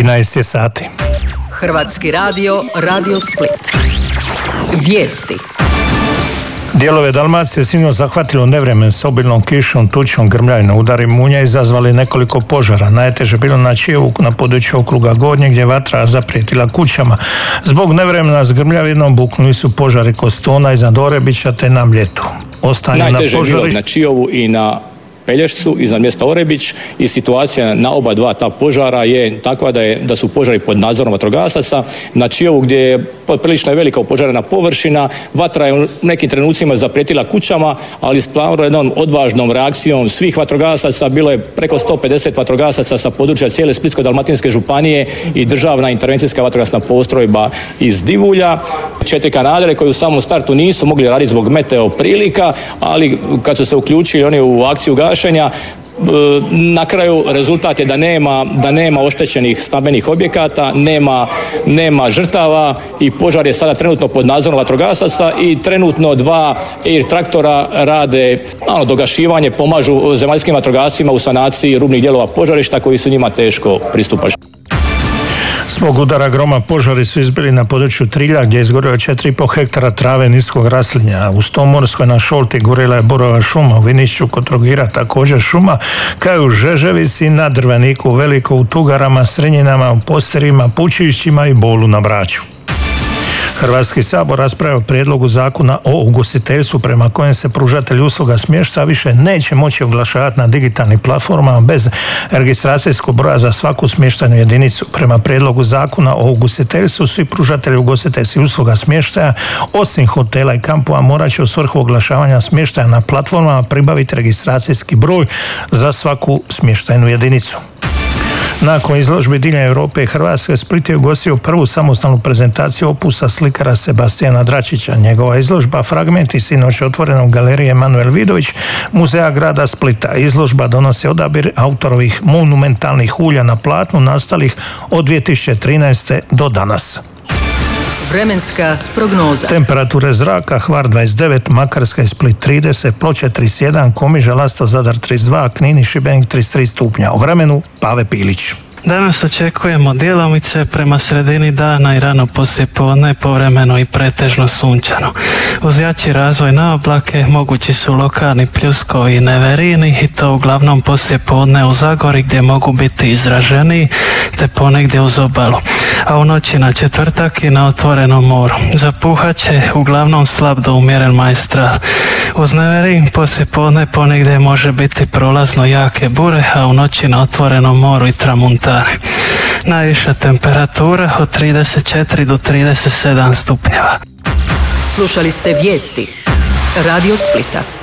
13 sati. Hrvatski radio, Radio Split. Vijesti. Dijelove Dalmacije sinoć zahvatilo nevrijeme s obilnom kišom, tučom, grmljavinom. Udari munja izazvali nekoliko požara. Najteže bilo na Čijevu na području okruga Gornje gdje je vatra zaprijetila kućama. Zbog nevremena s grmljavinom buknuli su požari kod Stona iznad Orebića te na Mljetu. Najteže je bilo na Čijovu i na Pelješcu iznad mjesta Orebić i situacija na oba dva ta požara je takva da su požari pod nadzorom vatrogasaca. Na Čijovu gdje je prilično velika opožarena površina, vatra je u nekim trenucima zaprijetila kućama, ali stvarno jednom odvažnom reakcijom svih vatrogasaca, bilo je preko 150 vatrogasaca sa područja cijele Splitsko-dalmatinske županije i državna intervencijska vatrogasna postrojba iz Divulja. 4 kanadere koji u samom startu nisu mogli raditi zbog meteo prilika, ali kad su se uključili oni u akciju gašenja, na kraju rezultat je da nema oštećenih stambenih objekata, nema žrtava i požar je sada trenutno pod nadzorom vatrogasaca i trenutno 2 air traktora rade dogašivanje, pomažu zemaljskim vatrogascima u sanaciji rubnih dijelova požarišta koji su njima teško pristupačni. Zbog udara groma požari su izbili na području Trilja gdje je izgorilo 4,5 hektara trave niskog raslinja. U Stomorskoj na Šolti gorila je borova šuma, u Vinišću kod Trogira također šuma, kao i u Žeževici, na Drveniku, Veliko, u Tugarama, Srenjinama, u Posterima, Pučišćima i Bolu na Braču. Hrvatski sabor raspravio o prijedlogu zakona o ugostiteljstvu prema kojem se pružatelji usluga smještaja više neće moći oglašavati na digitalnim platformama bez registracijskog broja za svaku smještajnu jedinicu. Prema prijedlogu zakona o ugostiteljstvu svi pružatelji ugostiteljskih usluga smještaja osim hotela i kampova morat će u svrhu oglašavanja smještaja na platformama pribaviti registracijski broj za svaku smještajnu jedinicu. Nakon izložbi diljem Europe i Hrvatske, Split je ugostio prvu samostalnu prezentaciju opusa slikara Sebastijana Dračića. Njegova izložba Fragmenti sinoć otvorena u galeriji Emanuel Vidović Muzeja grada Splita. Izložba donosi odabir autorovih monumentalnih ulja na platnu nastalih od 2013. do danas. Vremenska prognoza. Temperature zraka: Hvar 29, Makarska i Split 30, Ploče 31, Komiža, Lasto, Zadar 32, Knin i Šibenik 33 stupnja. U vremenu Pave Pilić. Danas očekujemo djelomice prema sredini dana i rano poslijepodne povremeno i pretežno sunčano. Uz jači razvoj na oblake mogući su lokalni pljuskovi i neverini i to uglavnom poslijepodne u Zagori gdje mogu biti izraženiji te ponegdje uz obalu. A u noći na četvrtak i na otvorenom moru. Zapuhat će uglavnom slab do umjeren maestral. Uz neverin poslijepodne ponegdje može biti prolazno jake bure, a u noći na otvorenom moru i tramuntane. Najviša temperatura od 34 do 37 stupnjeva. Slušali ste vijesti Radio Splita.